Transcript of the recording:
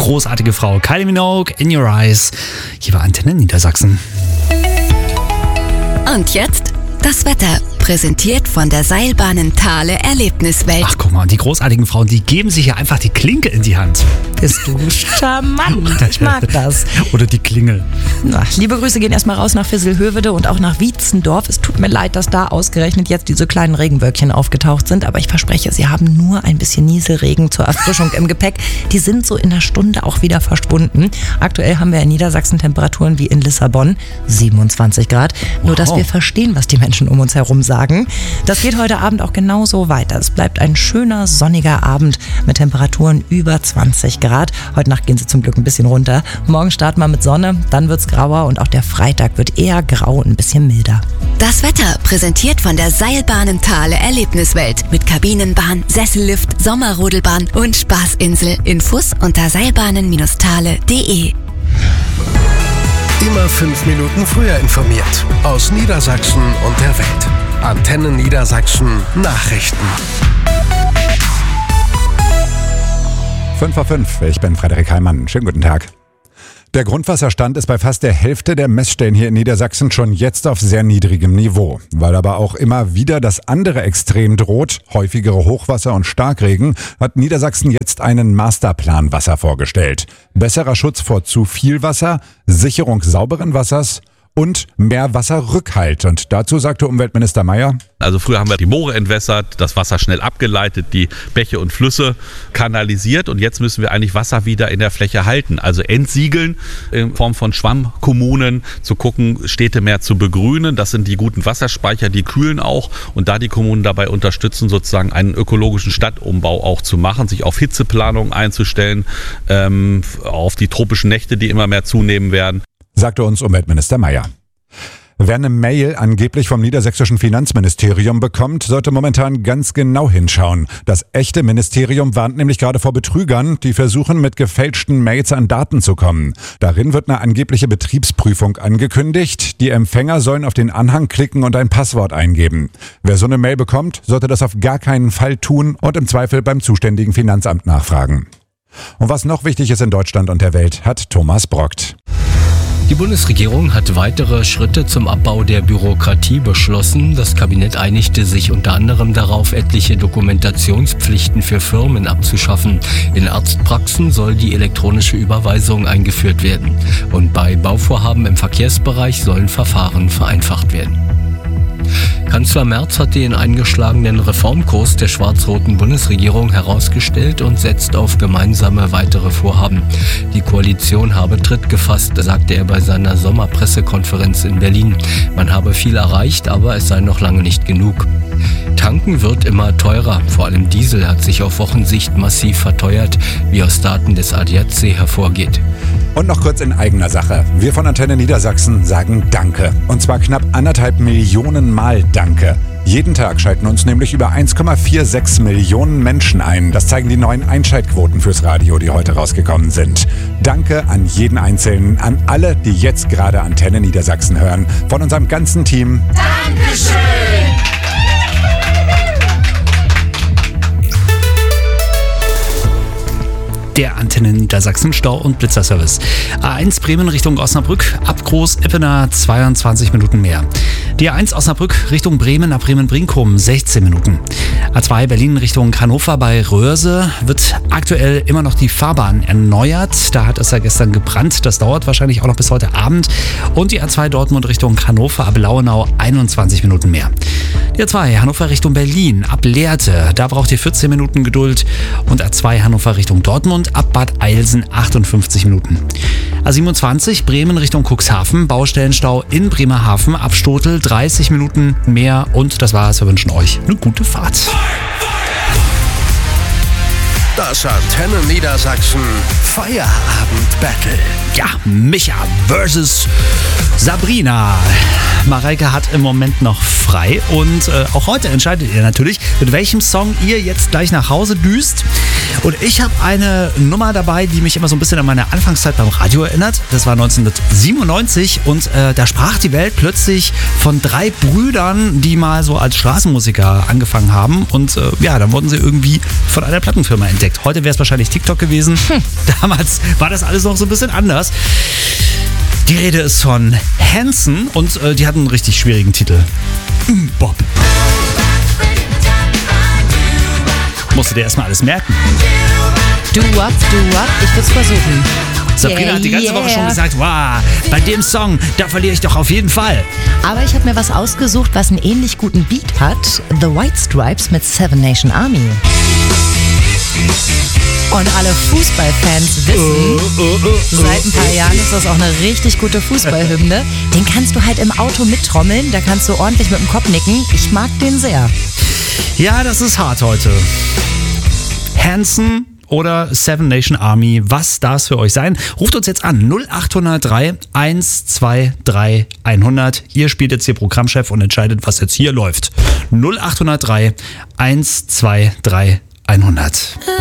großartige Frau. Kylie Minogue, In Your Eyes. Hier war Antenne Niedersachsen. Und jetzt das Wetter, präsentiert von der Seilbahnen Thale Erlebniswelt. Ach, guck mal, die großartigen Frauen, die geben sich ja einfach die Klinke in die Hand. Bist du charmant. Ich mag das. Oder die Klingel. Na, liebe Grüße gehen erstmal raus nach Visselhövede und auch nach Wietzendorf. Es tut mir leid, dass da ausgerechnet jetzt diese kleinen Regenwölkchen aufgetaucht sind, aber ich verspreche, sie haben nur ein bisschen Nieselregen zur Erfrischung im Gepäck. Die sind so in einer Stunde auch wieder verschwunden. Aktuell haben wir in Niedersachsen Temperaturen wie in Lissabon, 27 Grad. Nur, dass wir verstehen, was die Menschen um uns herum sagen. Das geht heute Abend auch genauso weiter. Es bleibt ein schöner, sonniger Abend mit Temperaturen über 20 Grad. Heute Nacht gehen sie zum Glück ein bisschen runter. Morgen starten wir mit Sonne, dann wird's grauer und auch der Freitag wird eher grau und ein bisschen milder. Das Wetter, präsentiert von der Seilbahnen Thale Erlebniswelt. Mit Kabinenbahn, Sessellift, Sommerrodelbahn und Spaßinsel. Infos unter seilbahnen-thale.de. Immer 5 Minuten früher informiert. Aus Niedersachsen und der Welt. Antenne Niedersachsen Nachrichten. 5:05, ich bin Frederik Heimann. Schönen guten Tag. Der Grundwasserstand ist bei fast der Hälfte der Messstellen hier in Niedersachsen schon jetzt auf sehr niedrigem Niveau. Weil aber auch immer wieder das andere Extrem droht, häufigere Hochwasser und Starkregen, hat Niedersachsen jetzt einen Masterplan Wasser vorgestellt. Besserer Schutz vor zu viel Wasser, Sicherung sauberen Wassers und mehr Wasserrückhalt. Und dazu sagte Umweltminister Mayer: Also früher haben wir die Moore entwässert, das Wasser schnell abgeleitet, die Bäche und Flüsse kanalisiert und jetzt müssen wir eigentlich Wasser wieder in der Fläche halten. Also entsiegeln in Form von Schwammkommunen, zu gucken, Städte mehr zu begrünen. Das sind die guten Wasserspeicher, die kühlen auch und da die Kommunen dabei unterstützen, sozusagen einen ökologischen Stadtumbau auch zu machen, sich auf Hitzeplanung einzustellen, auf die tropischen Nächte, die immer mehr zunehmen werden. Sagte uns Umweltminister Mayer. Wer eine Mail angeblich vom niedersächsischen Finanzministerium bekommt, sollte momentan ganz genau hinschauen. Das echte Ministerium warnt nämlich gerade vor Betrügern, die versuchen, mit gefälschten Mails an Daten zu kommen. Darin wird eine angebliche Betriebsprüfung angekündigt. Die Empfänger sollen auf den Anhang klicken und ein Passwort eingeben. Wer so eine Mail bekommt, sollte das auf gar keinen Fall tun und im Zweifel beim zuständigen Finanzamt nachfragen. Und was noch wichtig ist in Deutschland und der Welt, hat Thomas Brockt. Die Bundesregierung hat weitere Schritte zum Abbau der Bürokratie beschlossen. Das Kabinett einigte sich unter anderem darauf, etliche Dokumentationspflichten für Firmen abzuschaffen. In Arztpraxen soll die elektronische Überweisung eingeführt werden. Und bei Bauvorhaben im Verkehrsbereich sollen Verfahren vereinfacht werden. Kanzler Merz hat den eingeschlagenen Reformkurs der schwarz-roten Bundesregierung herausgestellt und setzt auf gemeinsame weitere Vorhaben. Die Koalition habe Tritt gefasst, sagte er bei seiner Sommerpressekonferenz in Berlin. Man habe viel erreicht, aber es sei noch lange nicht genug. Tanken wird immer teurer. Vor allem Diesel hat sich auf Wochensicht massiv verteuert, wie aus Daten des ADAC hervorgeht. Und noch kurz in eigener Sache. Wir von Antenne Niedersachsen sagen Danke. Und zwar knapp 1,5 Millionen Mal Danke. Jeden Tag schalten uns nämlich über 1,46 Millionen Menschen ein. Das zeigen die neuen Einschaltquoten fürs Radio, die heute rausgekommen sind. Danke an jeden Einzelnen, an alle, die jetzt gerade Antenne Niedersachsen hören. Von unserem ganzen Team. Dankeschön! Der Antenne Niedersachsen Stau- und Blitzerservice. A1 Bremen Richtung Osnabrück, ab Groß-Ippener 22 Minuten mehr. Die A1 Osnabrück Richtung Bremen, ab Bremen-Brinkum 16 Minuten. A2 Berlin Richtung Hannover bei Röhrse wird aktuell immer noch die Fahrbahn erneuert. Da hat es ja gestern gebrannt. Das dauert wahrscheinlich auch noch bis heute Abend. Und die A2 Dortmund Richtung Hannover ab Lauenau 21 Minuten mehr. Die A2 Hannover Richtung Berlin ab Lehrte. Da braucht ihr 14 Minuten Geduld. Und A2 Hannover Richtung Dortmund ab Bad Eilsen 58 Minuten. A27 Bremen Richtung Cuxhaven, Baustellenstau in Bremerhaven, ab Stotel 30 Minuten mehr und das war's. Wir wünschen euch eine gute Fahrt. Das Antenne Niedersachsen Feierabend-Battle. Ja, Micha versus Sabrina. Mareike hat im Moment noch frei und auch heute entscheidet ihr natürlich, mit welchem Song ihr jetzt gleich nach Hause düst. Und ich habe eine Nummer dabei, die mich immer so ein bisschen an meine Anfangszeit beim Radio erinnert. Das war 1997 und da sprach die Welt plötzlich von 3 Brüdern, die mal so als Straßenmusiker angefangen haben. Und dann wurden sie irgendwie von einer Plattenfirma entdeckt. Heute wäre es wahrscheinlich TikTok gewesen. Damals war das alles noch so ein bisschen anders. Die Rede ist von Hanson und die hatten einen richtig schwierigen Titel. Bob. Musst du dir erstmal alles merken. Do what? Ich würde es versuchen. Sabrina hat die ganze Woche schon gesagt, wow, bei dem Song, da verliere ich doch auf jeden Fall. Aber ich habe mir was ausgesucht, was einen ähnlich guten Beat hat. The White Stripes mit Seven Nation Army. Und alle Fußballfans wissen, seit ein paar Jahren ist das auch eine richtig gute Fußballhymne. Den kannst du halt im Auto mittrommeln, da kannst du ordentlich mit dem Kopf nicken. Ich mag den sehr. Ja, das ist hart heute. Hanson oder Seven Nation Army, was darf es für euch sein? Ruft uns jetzt an 0803 123 100. Ihr spielt jetzt hier Programmchef und entscheidet, was jetzt hier läuft. 0803 123 100.